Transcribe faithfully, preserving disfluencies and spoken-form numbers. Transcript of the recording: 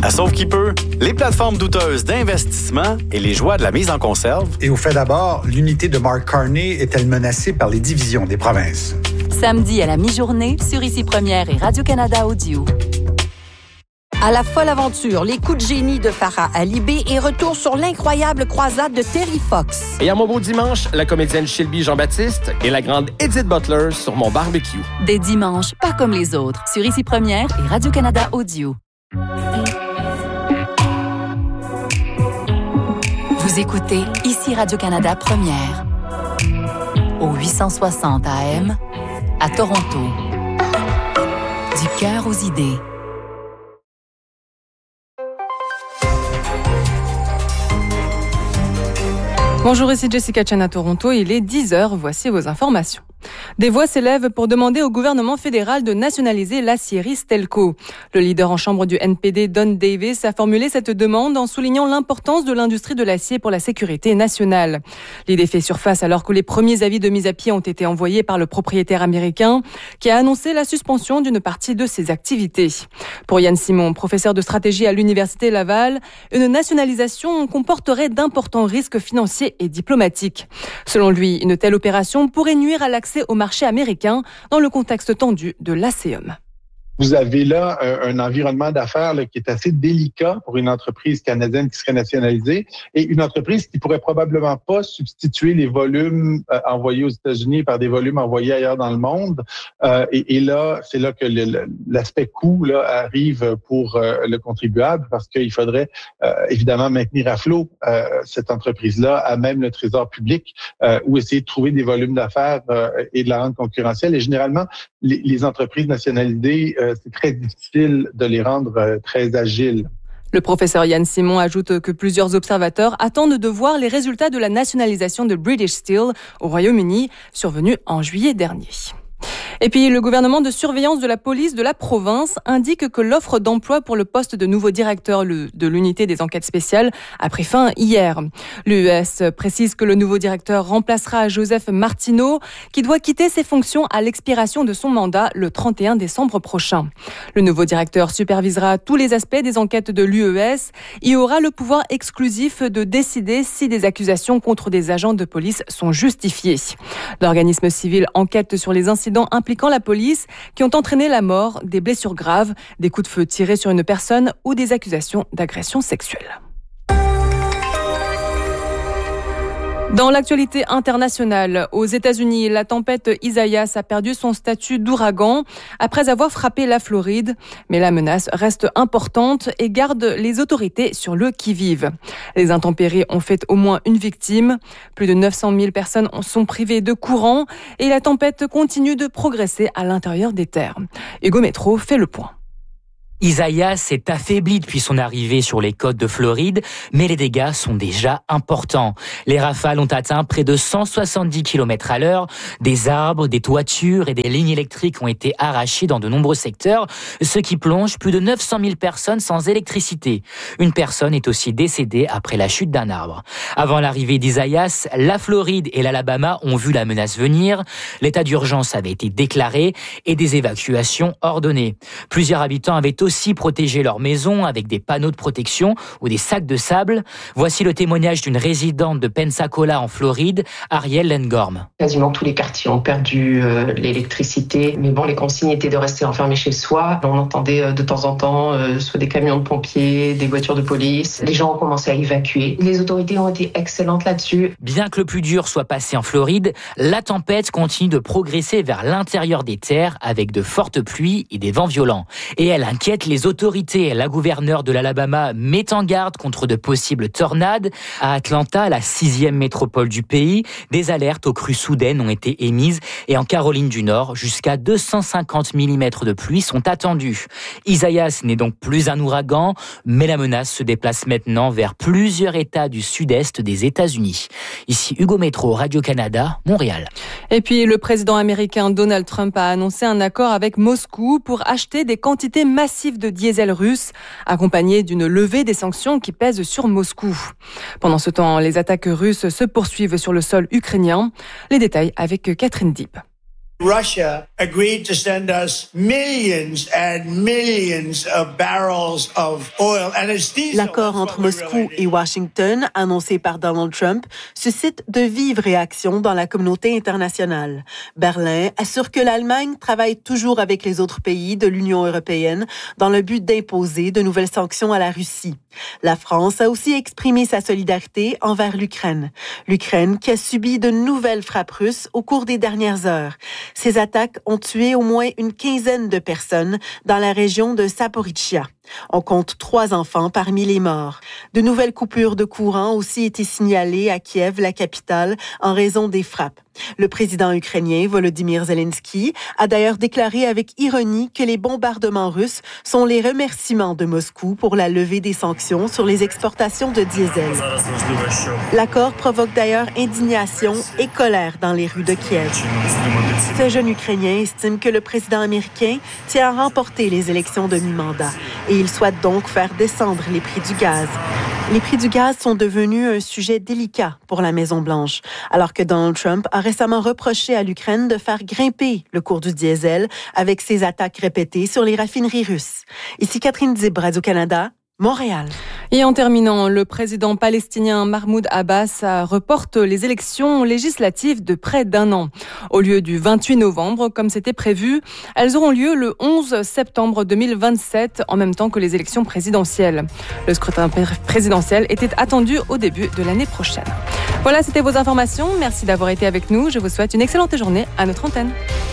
À Sauve qui peut, les plateformes douteuses d'investissement et les joies de la mise en conserve. Et au fait d'abord, l'unité de Mark Carney est-elle menacée par les divisions des provinces? Samedi à la mi-journée sur Ici Première et Radio-Canada Audio. À la folle aventure, les coups de génie de Farah Alibé et retour sur l'incroyable croisade de Terry Fox. Et à mon beau dimanche, la comédienne Shelby Jean-Baptiste et la grande Edith Butler sur mon barbecue. Des dimanches pas comme les autres sur Ici Première et Radio-Canada Audio. Vous écoutez Ici Radio-Canada Première au huit cent soixante A M à Toronto. Du cœur aux idées. Bonjour, ici Jessica Chen à Toronto, il est dix heures, voici vos informations. Des voix s'élèvent pour demander au gouvernement fédéral de nationaliser l'acierie Stelco. Le leader en chambre du N P D, Don Davis, a formulé cette demande en soulignant l'importance de l'industrie de l'acier pour la sécurité nationale. L'idée fait surface alors que les premiers avis de mise à pied ont été envoyés par le propriétaire américain qui a annoncé la suspension d'une partie de ses activités. Pour Yann Simon, professeur de stratégie à l'Université Laval, une nationalisation comporterait d'importants risques financiers et diplomatiques. Selon lui, une telle opération pourrait nuire à l'accès au marché américain dans le contexte tendu de l'A C E M. Vous avez là un, un environnement d'affaires là, qui est assez délicat pour une entreprise canadienne qui serait nationalisée et une entreprise qui pourrait probablement pas substituer les volumes euh, envoyés aux États-Unis par des volumes envoyés ailleurs dans le monde. Euh, et, et là, c'est là que le, l'aspect coût là, arrive pour euh, le contribuable parce qu'il faudrait euh, évidemment maintenir à flot euh, cette entreprise-là à même le trésor public euh, ou essayer de trouver des volumes d'affaires euh, et de la rendre concurrentielle. Et généralement, les, les entreprises nationalisées c'est très difficile de les rendre très agiles. Le professeur Yann Simon ajoute que plusieurs observateurs attendent de voir les résultats de la nationalisation de British Steel au Royaume-Uni, survenue en juillet dernier. Et puis, le gouvernement de surveillance de la police de la province indique que l'offre d'emploi pour le poste de nouveau directeur de l'unité des enquêtes spéciales a pris fin hier. L'U E S précise que le nouveau directeur remplacera Joseph Martineau, qui doit quitter ses fonctions à l'expiration de son mandat le trente et un décembre prochain. Le nouveau directeur supervisera tous les aspects des enquêtes de l'U E S et aura le pouvoir exclusif de décider si des accusations contre des agents de police sont justifiées. L'organisme civil enquête sur les incidents impliquant la police qui ont entraîné la mort, des blessures graves, des coups de feu tirés sur une personne ou des accusations d'agression sexuelle. Dans l'actualité internationale, aux États-Unis, la tempête Isaias a perdu son statut d'ouragan après avoir frappé la Floride. Mais la menace reste importante et garde les autorités sur le qui-vive. Les intempéries ont fait au moins une victime. Plus de neuf cent mille personnes sont privées de courant et la tempête continue de progresser à l'intérieur des terres. Hugo Métro fait le point. Isaias s'est affaibli depuis son arrivée sur les côtes de Floride, mais les dégâts sont déjà importants. Les rafales ont atteint près de cent soixante-dix kilomètres à l'heure. Des arbres, des toitures et des lignes électriques ont été arrachés dans de nombreux secteurs, ce qui plonge plus de neuf cent mille personnes sans électricité. Une personne est aussi décédée après la chute d'un arbre. Avant l'arrivée d'Isaias, la Floride et l'Alabama ont vu la menace venir. L'état d'urgence avait été déclaré et des évacuations ordonnées. Plusieurs habitants avaient aussi aussi protéger leur maison avec des panneaux de protection ou des sacs de sable. Voici le témoignage d'une résidente de Pensacola en Floride, Ariel Lengorm. Quasiment tous les quartiers ont perdu euh, l'électricité, mais bon, les consignes étaient de rester enfermés chez soi. On entendait euh, de temps en temps euh, soit des camions de pompiers, des voitures de police. Les gens ont commencé à évacuer. Les autorités ont été excellentes là-dessus. Bien que le plus dur soit passé en Floride, la tempête continue de progresser vers l'intérieur des terres avec de fortes pluies et des vents violents. Et elle inquiète les autorités. La gouverneure de l'Alabama met en garde contre de possibles tornades. À Atlanta, la sixième métropole du pays, des alertes aux crues soudaines ont été émises et en Caroline du Nord, jusqu'à deux cent cinquante millimètres de pluie sont attendus. Isaias n'est donc plus un ouragan, mais la menace se déplace maintenant vers plusieurs États du sud-est des États-Unis. Ici Hugo Métro, Radio-Canada, Montréal. Et puis le président américain Donald Trump a annoncé un accord avec Moscou pour acheter des quantités massives de diesel russe, accompagné d'une levée des sanctions qui pèsent sur Moscou. Pendant ce temps, les attaques russes se poursuivent sur le sol ukrainien. Les détails avec Catherine Deep. Russia agreed to send us millions and millions of barrels of oil. And it's diesel. L'accord entre Moscou et Washington, annoncé par Donald Trump, suscite de vives réactions dans la communauté internationale. Berlin assure que l'Allemagne travaille toujours avec les autres pays de l'Union européenne dans le but d'imposer de nouvelles sanctions à la Russie. La France a aussi exprimé sa solidarité envers l'Ukraine. L'Ukraine qui a subi de nouvelles frappes russes au cours des dernières heures. Ces attaques ont tué au moins une quinzaine de personnes dans la région de Zaporizhzhia. On compte trois enfants parmi les morts. De nouvelles coupures de courant ont aussi été signalées à Kiev, la capitale, en raison des frappes. Le président ukrainien Volodymyr Zelensky a d'ailleurs déclaré avec ironie que les bombardements russes sont les remerciements de Moscou pour la levée des sanctions sur les exportations de diesel. L'accord provoque d'ailleurs indignation et colère dans les rues de Kiev. Ce jeune Ukrainien estime que le président américain tient à remporter les élections de mi-mandat et il souhaite donc faire descendre les prix du gaz. Les prix du gaz sont devenus un sujet délicat pour la Maison-Blanche, alors que Donald Trump a récemment reproché à l'Ukraine de faire grimper le cours du diesel avec ses attaques répétées sur les raffineries russes. Ici Catherine Dib, Radio-Canada, Montréal. Et en terminant, le président palestinien Mahmoud Abbas reporte les élections législatives de près d'un an. Au lieu du vingt-huit novembre, comme c'était prévu, elles auront lieu le onze septembre deux mille vingt-sept, en même temps que les élections présidentielles. Le scrutin présidentiel était attendu au début de l'année prochaine. Voilà, c'était vos informations. Merci d'avoir été avec nous. Je vous souhaite une excellente journée à notre antenne.